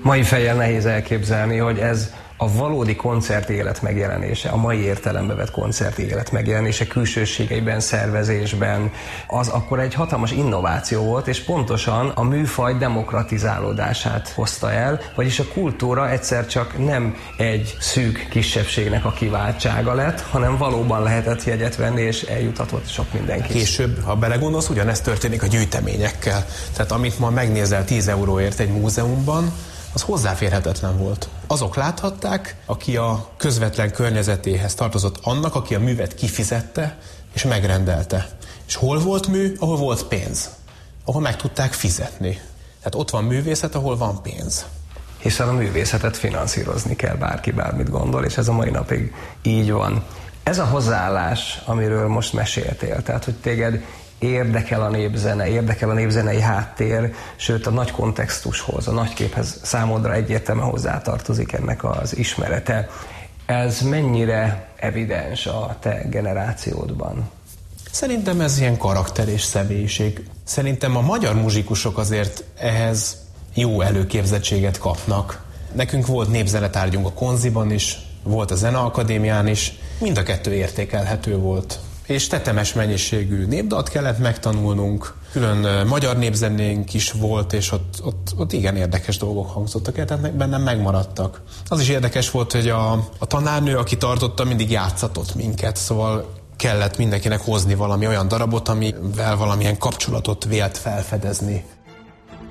Mai fejjel nehéz elképzelni, hogy ez a valódi koncerti élet megjelenése, a mai értelembe vett koncerti élet megjelenése külsőségeiben, szervezésben, az akkor egy hatalmas innováció volt, és pontosan a műfaj demokratizálódását hozta el, vagyis a kultúra egyszer csak nem egy szűk kisebbségnek a kiváltsága lett, hanem valóban lehetett jegyet venni, és eljuthatott sok mindenki. Később, ha belegondolsz, ugyanezt történik a gyűjteményekkel. Tehát amit ma megnézel 10 euróért egy múzeumban, az hozzáférhetetlen volt. Azok láthatták, aki a közvetlen környezetéhez tartozott annak, aki a művet kifizette és megrendelte. És hol volt mű? Ahol volt pénz. Ahol meg tudták fizetni. Tehát ott van művészet, ahol van pénz. Hiszen a művészetet finanszírozni kell, bárki bármit gondol, és ez a mai napig így van. Ez a hozzáállás, amiről most meséltél, tehát hogy téged érdekel a népzene, érdekel a népzenei háttér, sőt a nagy kontextushoz, a nagy képhez számodra egyértelműen hozzátartozik ennek az ismerete. Ez mennyire evidens a te generációdban? Szerintem ez ilyen karakter és személyiség. Szerintem a magyar muzsikusok azért ehhez jó előképzettséget kapnak. Nekünk volt népzenetárgyunk a Konziban is, volt a Zeneakadémián is, mind a kettő értékelhető volt. És tetemes mennyiségű népdalt kellett megtanulnunk, külön magyar népzenénk is volt, és ott igen érdekes dolgok hangzottak el, tehát bennem megmaradtak. Az is érdekes volt, hogy a tanárnő, aki tartotta, mindig játszatott minket, szóval kellett mindenkinek hozni valami olyan darabot, amivel valamilyen kapcsolatot vélt felfedezni.